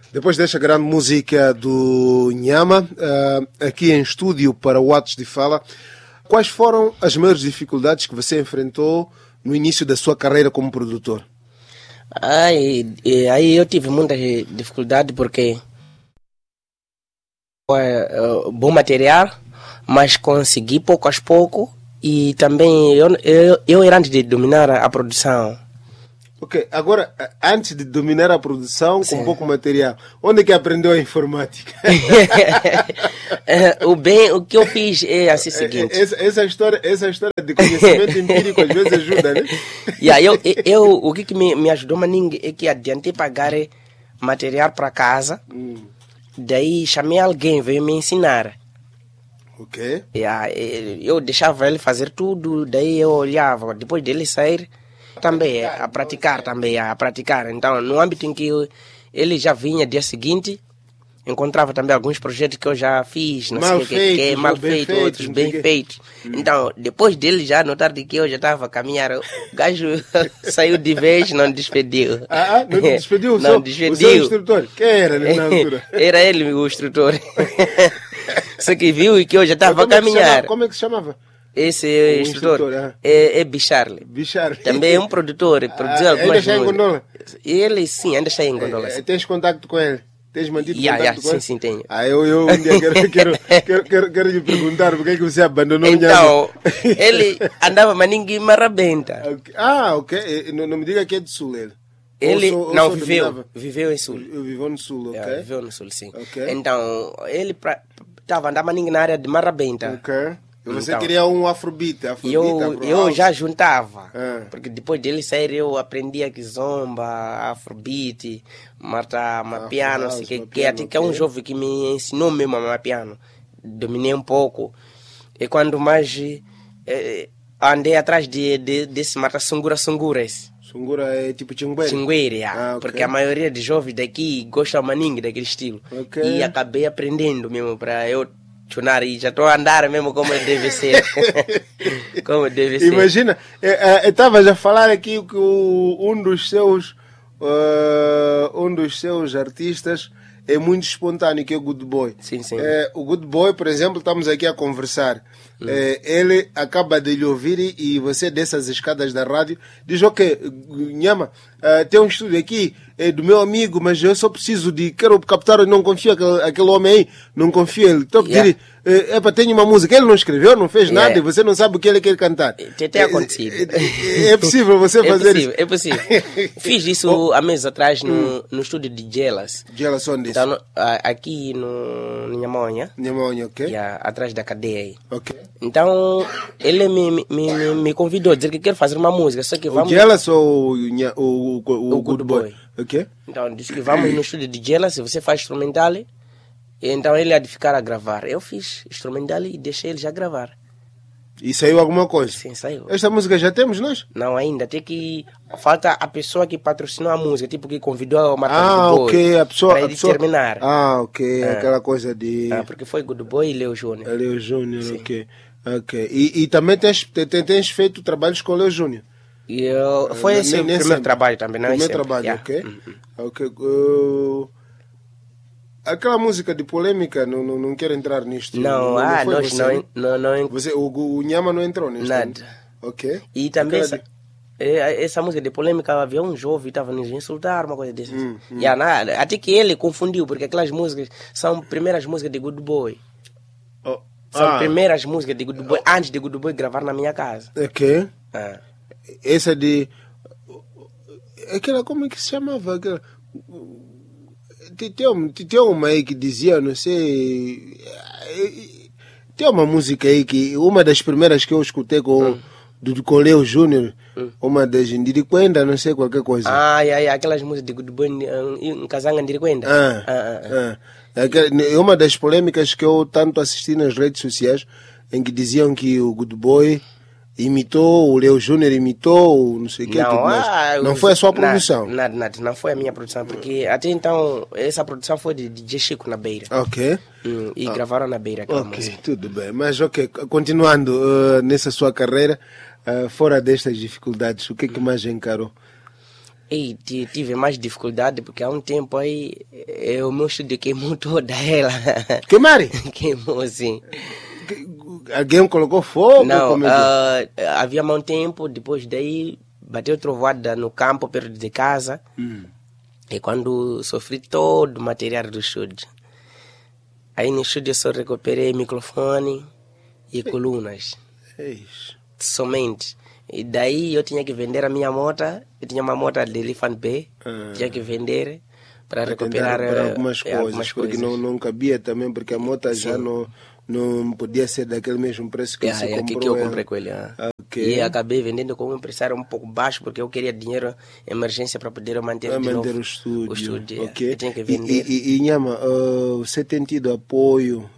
Depois desta grande música do Nhama, aqui em estúdio para o Atos de Fala, quais foram as maiores dificuldades que você enfrentou no início da sua carreira como produtor? Aí eu tive muita dificuldade porque bom material, mas consegui pouco a pouco e também eu era antes de dominar a produção. Ok, agora, antes de dominar a produção Sim. com pouco material, onde é que aprendeu a informática? O que eu fiz é assim o seguinte. Essa história de conhecimento empírico às vezes ajuda, né? O que me ajudou, maninho, é que adiantei pagar material para casa. Daí chamei alguém, veio me ensinar. Ok. Eu deixava ele fazer tudo, daí eu olhava. Depois dele sair, também a praticar. Então, no âmbito em que ele já vinha dia seguinte, encontrava também alguns projetos que eu já fiz, não sei o que, mal feito, outros bem feitos. Então, depois dele já notar de que eu já estava a caminhar, o gajo saiu de vez, não despediu. Não despediu? Não despediu. O seu instrutor? Quem era na altura? Era ele o instrutor. Só que viu que eu já estava a caminhar. Como é que se chamava? Esse instrutor é Bicharle. Também é um produtor, produziu algumas ainda está em Gondola? Ele sim, ainda está em Gondola. Tens contato com ele? Tens mantido contato com ele? Sim, tenho. Eu um dia quero lhe perguntar porque é que você abandonou o Nhama. Então, ele andava, mas ninguém me arrebenta. Ok. Não me diga que é do Sul ele. Ele viveu em Sul. Viveu no Sul, ok. Viveu no Sul, sim. Okay. Então, ele estava andando ninguém na área de Marrabenta. Ok. Você queria um afrobeat? Eu já juntava. Porque depois dele sair eu aprendi a kizomba, afrobeat, mapiano, não sei o que. Até que é um jovem que me ensinou mesmo a mapiano. Dominei um pouco. E quando mais andei atrás desse mata sungura. Sungura é tipo Chingueira? Chingueira, okay. Porque a maioria de jovens daqui gosta maninho daquele estilo. Okay. E acabei aprendendo mesmo para eu tunar e já estou a andar mesmo como deve ser. Como deve ser. Imagina, eu estava já a falar aqui que um dos seus artistas é muito espontâneo, que é o Good Boy. Sim. O Good Boy, por exemplo, estamos aqui a conversar. Ele acaba de lhe ouvir e você dessas escadas da rádio diz, ok, Nhama, tem um estúdio aqui, é do meu amigo, mas eu só preciso quero captar, não confio aquele homem aí, não confio ele. Então pedir, tenho uma música, ele não escreveu, não fez nada, e você não sabe o que ele quer cantar. Tem acontecido. É possível você fazer isso? É possível. Fiz isso há meses atrás no estúdio de Jelas. Jelas onde isso? Então, aqui no Nhamonha. Nhamonha, ok. Atrás da cadeia aí. Ok. Então, ele me convidou a dizer que quer fazer uma música, só que vamos... O Jelas ou o Good Boy? Ok. Então, disse que vamos no estúdio de Jelas, se você faz instrumental, então ele há de ficar a gravar. Eu fiz instrumental e deixei ele já gravar. E saiu alguma coisa? Sim, saiu. Esta música já temos nós? Não, ainda. Tem que... Falta a pessoa que patrocinou a música, tipo que convidou o Marta Good Boy. Ok. A pessoa... terminar. Ok. Aquela coisa de... porque foi Good Boy e Leo Júnior. Leo Júnior, ok. E também tens feito trabalhos com o Leo Júnior? Foi esse o primeiro trabalho também, não é? Primeiro trabalho, ok. Ok. Aquela música de polêmica, não quero entrar nisto. Não, não. O Nhama não entrou nisto? Nada. Ok. E também essa música de polêmica, havia um jovem que estava nos insultar, uma coisa dessas. Até que ele confundiu, porque aquelas músicas são primeiras músicas de Good Boy. São primeiras músicas de Good Boy, antes de Good Boy gravar na minha casa. Ok. Essa de... Aquela, como é que se chamava? Aquela... Tem uma aí que dizia, não sei... Tem uma música aí que... Uma das primeiras que eu escutei com Leo Júnior, uma das Ndirikwenda, não sei, qualquer coisa. Aquelas músicas de Good Boy em Kazanga Ndirikwenda. É uma das polêmicas que eu tanto assisti nas redes sociais, em que diziam que o Good Boy imitou, o Leo Júnior imitou, não sei o que. Não foi a sua produção? Nada, não foi a minha produção, porque até então essa produção foi de DJ Chico na Beira. Ok. E gravaram na Beira aquela música. Tudo bem. Mas ok, continuando nessa sua carreira, fora destas dificuldades, o que mais encarou? E tive mais dificuldade porque há um tempo aí o meu estúdio queimou toda ela. Queimaram? Queimou, sim. Alguém colocou fogo? Não, Como é que... havia um tempo, depois daí bateu trovoada no campo perto de casa. E quando sofri todo o material do estúdio. Aí no estúdio eu só recuperei microfone e colunas. Somente. E daí eu tinha que vender a minha moto. Eu tinha uma moto de Elephant Bay. Tinha que vender para recuperar para algumas coisas. Porque não cabia também, porque a moto já não podia ser daquele mesmo preço que você comprou. Que eu comprei com ele. Okay. E acabei vendendo com um empresário um pouco baixo, porque eu queria dinheiro emergência para poder manter o estúdio. Okay. Eu tinha que vender. E Nhama, você tem tido apoio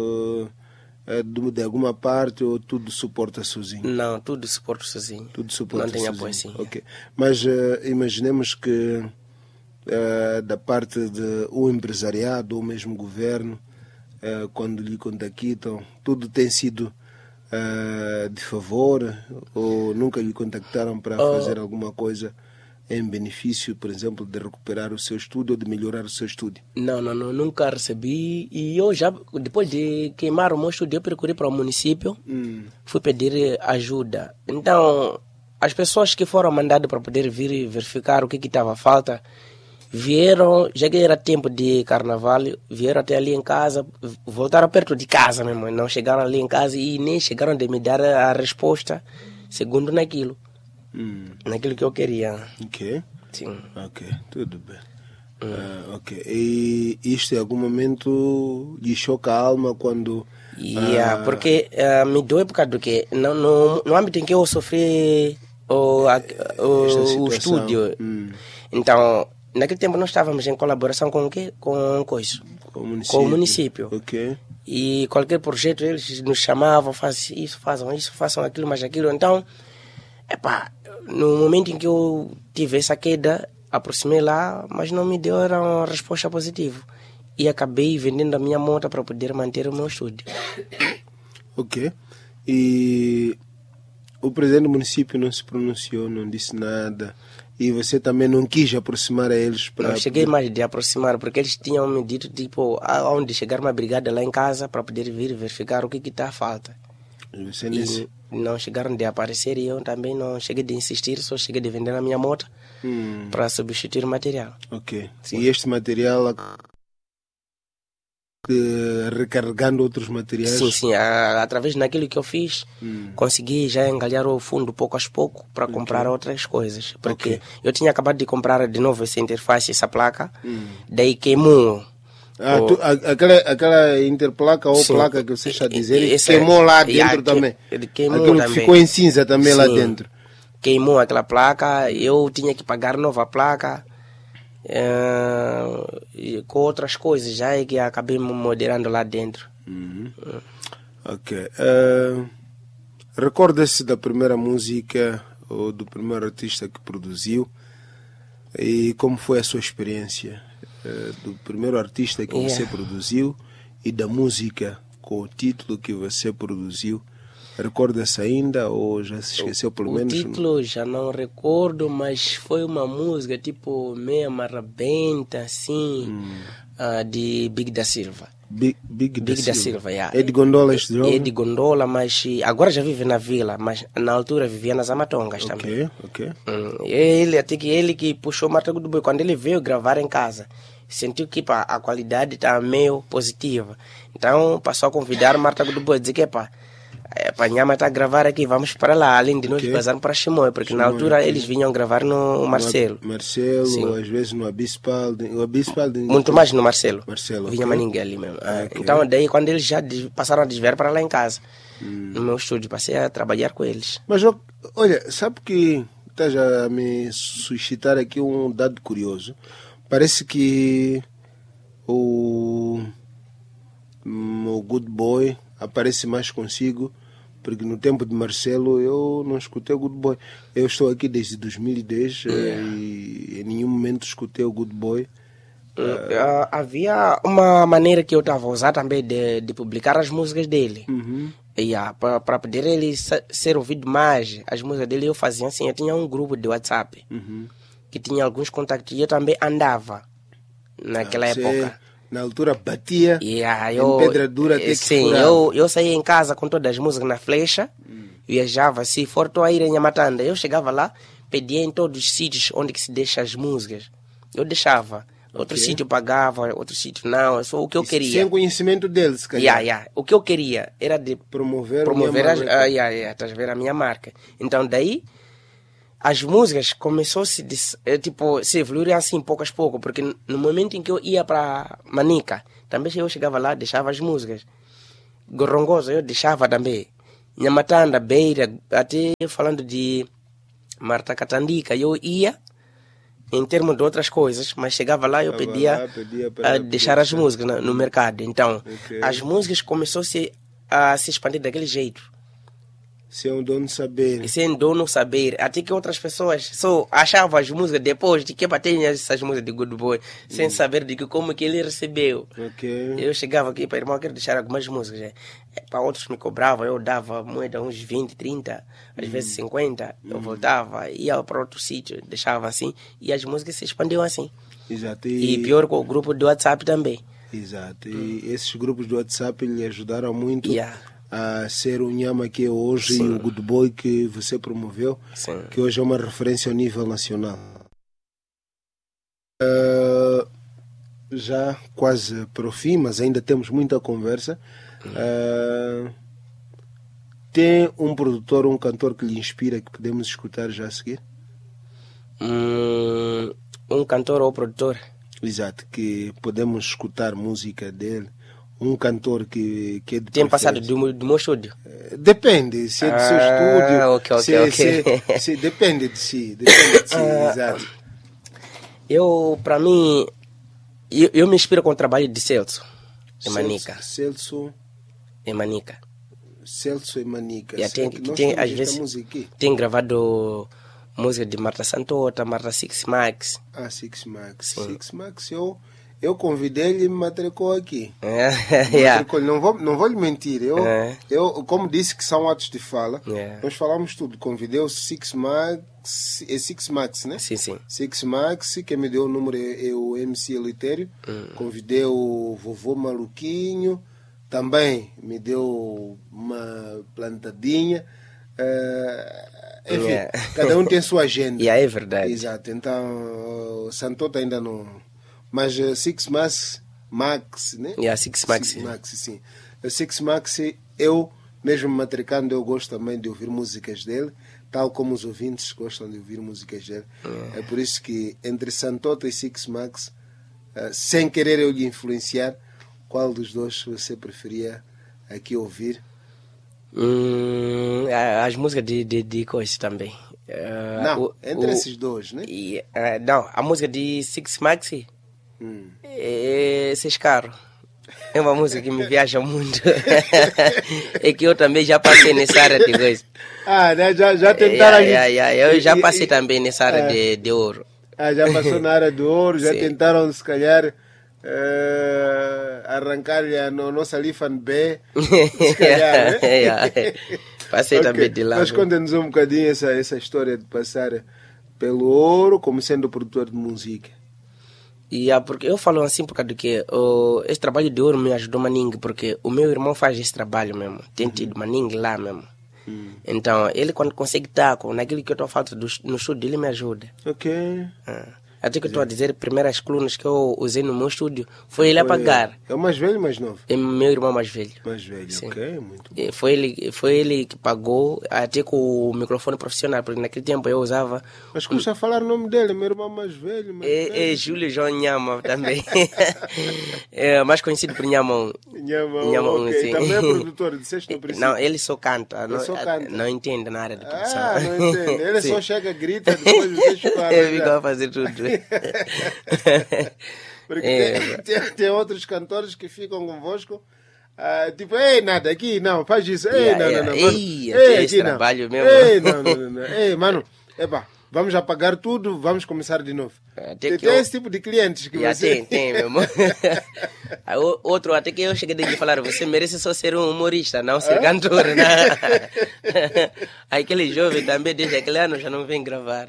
de alguma parte ou tudo suporta sozinho? Não, tudo suporta sozinho. Tudo suporta sozinho. Não tem sozinho. apoio, sim. Okay. Mas imaginemos que da parte do empresariado ou mesmo governo, quando lhe contactam, tudo tem sido de favor ou nunca lhe contactaram para fazer alguma coisa em benefício, por exemplo, de recuperar o seu estúdio ou de melhorar o seu estúdio? Não, nunca recebi. E eu já, depois de queimar o meu estúdio, eu procurei para o município, fui pedir ajuda. Então, as pessoas que foram mandadas para poder vir verificar o que estava falta, vieram, já que era tempo de carnaval, vieram até ali em casa, voltaram perto de casa mesmo, não chegaram ali em casa e nem chegaram de me dar a resposta segundo naquilo. Naquilo que eu queria. Ok. Sim. Ok, tudo bem. Ok. E isto em algum momento lhe choca a alma quando... porque me dói por causa do que no âmbito em que eu sofri o estúdio. Então, naquele tempo nós estávamos em colaboração com o quê? Com o município. Ok. E qualquer projeto eles nos chamavam, façam isso, façam aquilo, mas aquilo. Então, no momento em que eu tive essa queda, aproximei lá, mas não me deu uma resposta positiva. E acabei vendendo a minha moto para poder manter o meu estúdio. Ok. E o presidente do município não se pronunciou, não disse nada. E você também não quis aproximar a eles para... Não cheguei mais de aproximar, porque eles tinham me dito, tipo, aonde chegar uma brigada lá em casa para poder vir verificar o que está a falta. E você disse... Não chegaram de aparecer e eu também não cheguei de insistir, só cheguei de vender a minha moto para substituir o material. Ok. Sim. E este material recarregando outros materiais? Sim. Através daquilo que eu fiz, consegui já engalhar o fundo pouco a pouco para comprar outras coisas. Porque eu tinha acabado de comprar de novo essa interface, essa placa, daí queimou. Aquela interplaca ou placa que você está dizendo, queimou lá dentro também. Aquilo também. Ficou em cinza também lá dentro. Queimou aquela placa, eu tinha que pagar nova placa, com outras coisas já é que acabei me moderando lá dentro. Ok. Recorda-se da primeira música ou do primeiro artista que produziu e como foi a sua experiência? Do primeiro artista que você produziu e da música com o título que você produziu. Recorda-se ainda ou já se esqueceu pelo menos? O título já não recordo, mas foi uma música tipo meia marrabenta assim, de Big da Silva. Big da Silva, É de Gondola este jogo? É de Gondola, mas agora já vive na vila, mas na altura vivia nas Amatongas também. Ok. Ele que puxou o Marta do Boi, quando ele veio gravar em casa, sentiu que a qualidade está meio positiva. Então passou a convidar o Marta do Boi, dizer que a Nhama está a gravar aqui, vamos para lá, além de nós vazarmos para Chimoio, porque na altura eles vinham gravar no Marcelo. Marcelo, às vezes no Abispal. Muito mais no Marcelo. Vinha Maninguém ali mesmo. Então daí quando eles já passaram a desviar para lá em casa, no meu estúdio, passei a trabalhar com eles. Mas olha, sabe que está já a me suscitar aqui um dado curioso. Parece que o Good Boy aparece mais consigo, porque no tempo de Marcelo eu não escutei o Good Boy. Eu estou aqui desde 2010 e em nenhum momento escutei o Good Boy. Havia uma maneira que eu estava a usar também de publicar as músicas dele. Para poder ele ser ouvido mais, as músicas dele eu fazia assim, eu tinha um grupo de WhatsApp. que tinha alguns contactos. E eu também andava naquela época. Na altura batia em pedra dura até que sim, furava. eu saía em casa com todas as músicas na flecha, viajava, se for tô a ir em Nhamatanda, eu chegava lá, pedia em todos os sítios onde que se deixa as músicas. Eu deixava. Outro sítio pagava, outro sítio não, só o que eu queria. Sem conhecimento deles, calhar. O que eu queria era de promover estás a ver, a minha marca. Então daí as músicas começou se evoluir assim pouco a pouco, porque no momento em que eu ia para Manica, também eu chegava lá, deixava as músicas. Gorongosa eu deixava também. Nhamatanda, Beira, até falando de Marta Catandica, eu ia em termos de outras coisas, mas chegava lá e eu pedia para deixar as músicas no mercado. Então, as músicas começaram a se expandir daquele jeito. Sem dono saber. Sem dono saber. Até que outras pessoas só achavam as músicas depois de que baterem essas músicas de Good Boy, sem saber de como que ele recebeu. Eu chegava aqui para irmão, eu quero deixar algumas músicas. Para outros me cobravam, eu dava moeda uns 20, 30, às vezes 50. Eu voltava, ia para outro sítio, deixava assim, e as músicas se expandiam assim. Exato. E pior com o grupo do WhatsApp também. Exato. E esses grupos do WhatsApp lhe ajudaram muito a ser o Nhama que é hoje. Sim. E o Good Boy que você promoveu. Sim. Que hoje é uma referência ao nível nacional. Já quase para o fim, mas ainda temos muita conversa. Tem um produtor, um cantor que lhe inspira, que podemos escutar já a seguir? Um cantor ou produtor? Exato, que podemos escutar música dele. Um cantor que é de tem passado do meu estúdio? Depende, se é do seu estúdio. Ok. Depende de si. Exato. Para mim, eu me inspiro com o trabalho de Celso e Manica. Celso e Manica. Celso e Manica. Às vezes tem gravado música de Marta Santota, Marta Six Max. Six Max. Sim. Six Max, eu convidei-lhe e me matricou aqui. Não vou lhe mentir. Eu, como disse que são atos de fala, nós falamos tudo. Convidei o Six Max, Six Max, né? Sim. Six Max, quem me deu o número é o MC Elitério. Convidei o Vovô Maluquinho, também me deu uma plantadinha. Enfim, cada um tem sua agenda. É verdade. Exato, então o Santota ainda não... Mas Six Max, né? Six Max. Six Max, sim. O Six Max, eu, mesmo matricando, eu gosto também de ouvir músicas dele, tal como os ouvintes gostam de ouvir músicas dele. É por isso que entre Santota e Six Max, sem querer eu lhe influenciar, qual dos dois você preferia aqui ouvir? As músicas de coisa também. Não, entre esses dois, né? Não, a música de Six Max é Seis Carros. É uma música que me viaja muito. É que eu também já passei nessa área de coisa. Já tentaram... eu já passei também nessa área de ouro. Já passou na área do ouro, já tentaram se calhar arrancar-lhe a nossa Lifan B, se calhar, né? Passei também de lá. Mas conta-nos um bocadinho essa história de passar pelo ouro como sendo produtor de música. Porque eu falo assim por causa do que esse trabalho de ouro me ajudou maningue, porque o meu irmão faz esse trabalho mesmo, tem tido maningue lá mesmo. Então ele quando consegue estar naquilo que eu estou falando no estúdio, ele me ajuda. Até que eu estou a dizer, primeiras colunas que eu usei no meu estúdio, foi ele a pagar. É o mais velho ou mais novo? É meu irmão mais velho. Mais velho, sim. Ok, muito bom. Foi ele que pagou, até com o microfone profissional, porque naquele tempo eu usava... Mas custa falar o nome dele, meu irmão mais velho. É Júlio João Nhama também. Mais conhecido por Nhamão. Nhamão, ok. Sim. Também é produtor, disseste no princípio? Não, ele só canta. Não entende na área de produção. Não entende. Ele só chega, grita, depois deixa o cara. Ele fica a fazer tudo. Porque tem outros cantores que ficam convosco tipo, ei, nada, aqui não, faz isso, ei, não, esse aqui trabalho não. mesmo. Ei, não, mano, vamos apagar tudo, vamos começar de novo. Até que Tem esse tipo de clientes que você... Tem, meu irmão. Aí, outro, até que eu cheguei de falar, você merece só ser um humorista, não ser cantor, né? Aí aquele jovem também, desde aquele ano, já não vem gravar.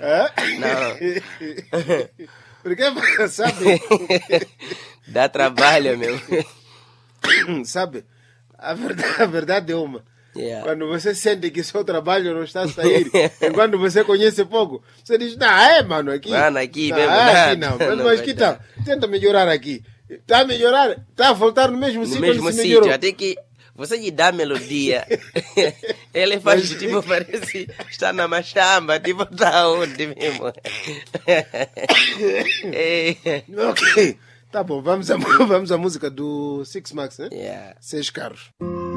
Não. Porque, sabe... Dá trabalho, meu. Sabe, a verdade é uma. Yeah. Quando você sente que seu trabalho não está a sair, e quando você conhece pouco, você diz, mano, aqui. Mano, aqui não, mesmo. Aqui não. Mas que tal? Tenta melhorar aqui. Está a melhorar, está a voltar no mesmo sítio. No mesmo onde se sítio, melhorou. até que você lhe dá a melodia. Ele faz, tipo, parece está na machamba, tipo, tá onde mesmo. Ok. Tá bom, vamos à música do Six Max, né? Yeah. 6 carros.